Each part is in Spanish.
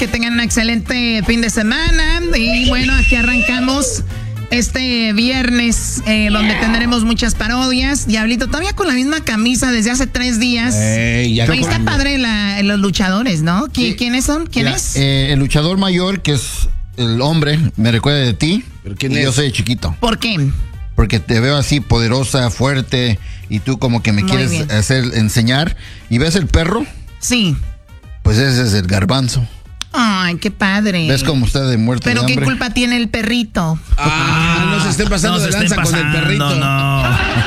que tengan un excelente fin de semana. Y bueno, aquí arrancamos este viernes, donde tendremos muchas parodias. Diablito, todavía con la misma camisa desde hace 3 días. Ahí está padre los luchadores, ¿no? ¿Quiénes son? ¿Quién es? El luchador mayor, que es el hombre, me recuerda de ti. ¿Pero quién es? Yo soy chiquito. ¿Por qué? Porque te veo así poderosa, fuerte, y tú como que me quieres enseñar. ¿Y ves el perro? Sí. Pues ese es el Garbanzo. Ay, qué padre. ¿Ves cómo está de muerto de hambre? Pero ¿qué culpa tiene el perrito? No se estén pasando de lanza con el perrito. No.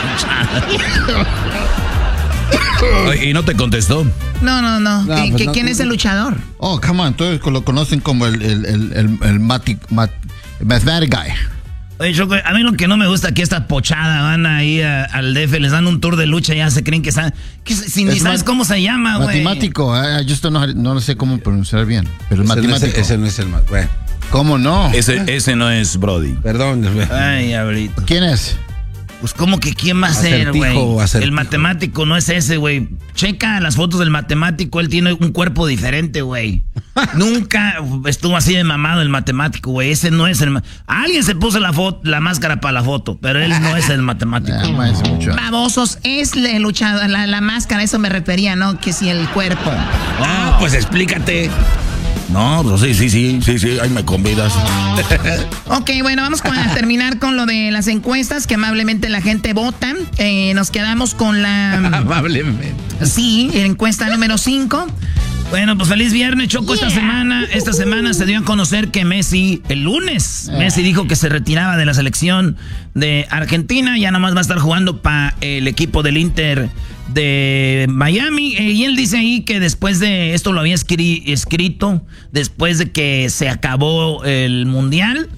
¿Y no te contestó? No. Pues ¿Quién es el luchador? Oh, come on, todos lo conocen como el Mathematic Guy. Oye, Choco, a mí lo que no me gusta aquí esta pochada, van ahí al DF, les dan un tour de lucha y ya se creen que están... Si ni sabes cómo se llama, güey. Matemático, no lo sé cómo pronunciar bien, pero el matemático. Ese no es el más... Bueno. ¿Cómo no? Ese no es Brody. Perdón. Ay, ahorita. ¿Quién es? Pues como que quién va a ser, güey. El matemático no es ese, güey. Checa las fotos del matemático, él tiene un cuerpo diferente, güey. Nunca estuvo así de mamado el matemático, güey. Ese no es el... Alguien se puso la máscara para la foto, pero él no es el matemático. Babosos, es el luchador, la máscara, eso me refería, ¿no? Que si el cuerpo. Pues explícate. No, pues sí, ahí me convidas. Ok, bueno, vamos a terminar con lo de las encuestas, que amablemente la gente vota. Nos quedamos con la... Amablemente. Sí, encuesta número 5. Bueno, pues feliz viernes, Choco. Esta semana se dio a conocer que Messi, el lunes, Messi dijo que se retiraba de la selección de Argentina. Ya nomás va a estar jugando para el equipo del Inter de Miami, y él dice ahí que después de esto lo había escrito después de que se acabó el mundial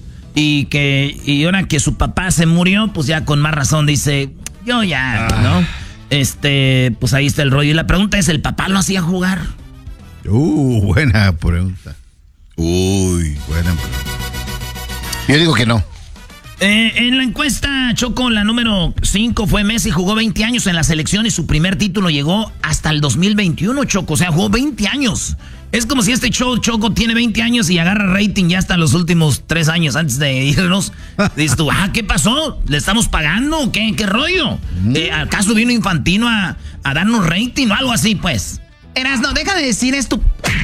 y ahora que su papá se murió, pues ya con más razón dice, yo ya, ¿no? Pues ahí está el rollo. Y la pregunta es, ¿el papá lo hacía jugar? Buena pregunta. Buena pregunta. Yo digo que no. En la encuesta, Choco, la número 5 fue Messi, jugó 20 años en la selección y su primer título llegó hasta el 2021, Choco. O sea, jugó 20 años. Es como si este show, Choco, tiene 20 años y agarra rating ya hasta los últimos 3 años antes de irnos. Dices tú, ¿qué pasó? ¿Le estamos pagando o qué rollo? ¿Acaso vino Infantino a darnos rating o algo así, pues? Erasno, deja de decir esto.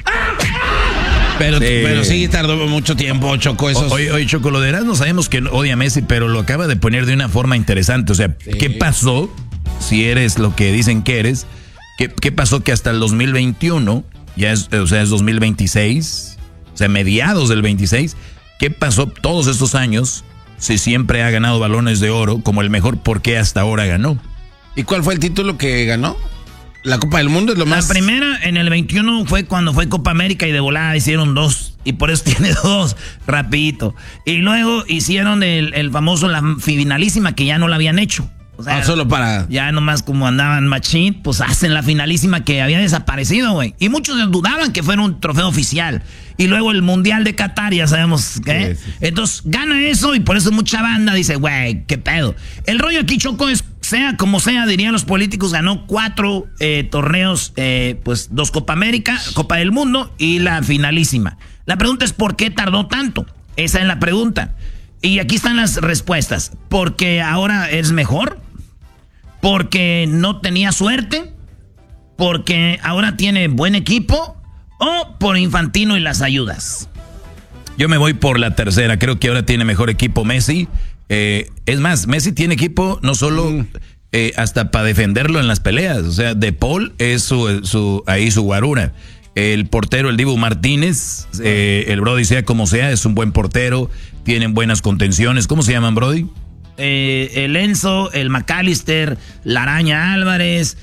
Pero sí tardó mucho tiempo, Choco. Oye, Choco, lo de Erasmo sabemos que odia a Messi, pero lo acaba de poner de una forma interesante. O sea, ¿qué pasó? Si eres lo que dicen que eres, ¿qué pasó que hasta el 2021, es 2026, o sea, mediados del 26, ¿qué pasó todos estos años? Si siempre ha ganado balones de oro como el mejor, ¿por qué hasta ahora ganó? ¿Y cuál fue el título que ganó? La Copa del Mundo es lo más... La primera en el 21 fue cuando fue Copa América y de volada hicieron 2. Y por eso tiene 2, rapidito. Y luego hicieron el famoso, la finalísima, que ya no la habían hecho. O sea, solo para... Ya nomás como andaban machín, pues hacen la finalísima que había desaparecido, güey. Y muchos dudaban que fuera un trofeo oficial. Y luego el Mundial de Qatar, ya sabemos, ¿qué? Sí. Entonces gana eso y por eso mucha banda dice, güey, qué pedo. El rollo aquí, Choco, es, sea como sea, dirían los políticos, ganó 4 torneos, pues 2 Copa América, Copa del Mundo y la finalísima. La pregunta es, ¿por qué tardó tanto? Esa es la pregunta. Y aquí están las respuestas. ¿Porque ahora es mejor? ¿Porque no tenía suerte? ¿Porque ahora tiene buen equipo? ¿O por Infantino y las ayudas? Yo me voy por la tercera. Creo que ahora tiene mejor equipo Messi. Es más, Messi tiene equipo no solo hasta para defenderlo en las peleas. O sea, De Paul es su guarura. El portero, el Dibu Martínez, el Brody, sea como sea, es un buen portero. Tienen buenas contenciones. ¿Cómo se llaman, Brody? El Enzo, el McAllister, la Araña Álvarez.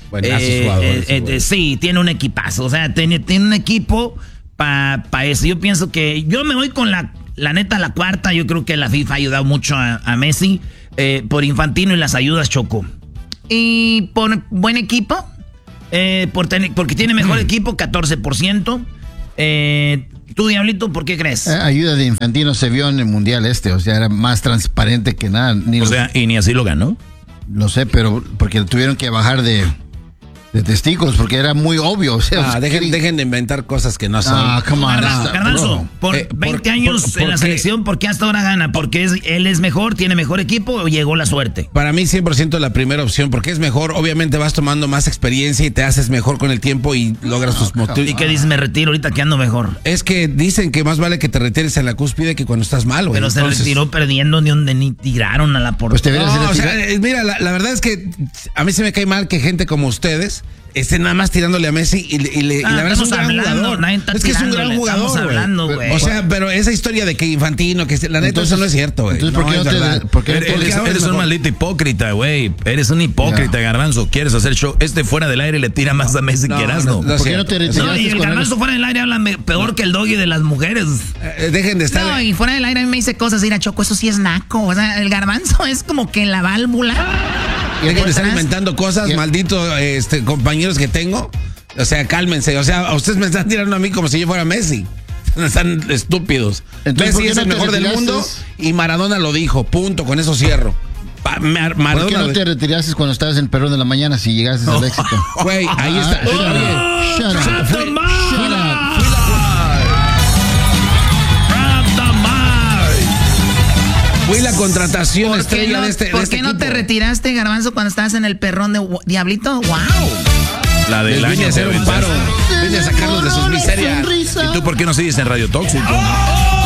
Sí, tiene un equipazo. O sea, tiene un equipo para eso. Yo pienso que yo me voy con la neta, la cuarta. Yo creo que la FIFA ha ayudado mucho a Messi por Infantino y las ayudas, Choco. ¿Y por buen equipo? Porque tiene mejor equipo, 14%. Tú, Diablito, ¿por qué crees? Ayuda de Infantino se vio en el Mundial o sea, era más transparente que nada. Y ni así lo ganó. Lo sé, pero porque tuvieron que bajar de de testículos, porque era muy obvio. O sea, dejen de inventar cosas que no son. Come on. Garbanzo, por 20 años en la selección, ¿por qué hasta ahora gana? ¿Porque él es mejor, tiene mejor equipo o llegó la suerte? Para mí 100% la primera opción, porque es mejor. Obviamente vas tomando más experiencia y te haces mejor con el tiempo y logras tus motivos. ¿Y qué dices? Me retiro ahorita que ando mejor. Es que dicen que más vale que te retires en la cúspide que cuando estás mal, güey. Pero se retiró perdiendo ni donde ni tiraron a la portería. Pues te mira, la verdad es que a mí se me cae mal que gente como ustedes estén nada más tirándole a Messi y la verdad es un gran jugador. Es que es un gran jugador, güey. O sea, pero esa historia de que Infantino, que la neta entonces, eso no es cierto, güey. Entonces, ¿por qué eres un maldito hipócrita, güey? Eres un hipócrita, Garbanzo. ¿Quieres hacer show? Fuera del aire le tira más a Messi que Erasmo. ¿Por qué no te retiraste? Y el Garbanzo fuera del aire habla peor que el Doggy de las mujeres. Dejen de estar. No, y fuera del aire a mí me dice cosas, ir a Choco, eso sí es naco. O sea, el Garbanzo es como que la válvula. Dejen de estar inventando cosas, malditos compañeros que tengo. O sea, cálmense. O sea, ustedes me están tirando a mí como si yo fuera Messi. Están estúpidos. Entonces, Messi es el mejor del mundo y Maradona lo dijo. Punto, con eso cierro. Maradona, ¿por qué no te retiraste cuando estabas en el Perrón de la Mañana si llegases al éxito? Güey, ahí está. Shut up. Fui la contratación estrella de este ¿Por qué no te retiraste, Garbanzo, cuando estabas en el Perrón de Diablito? ¡Wow! La del año. Vine a hacer un paro. Vine a sacarlos de sus miserias. ¿Y tú por qué no sigues en Radio Tóxico?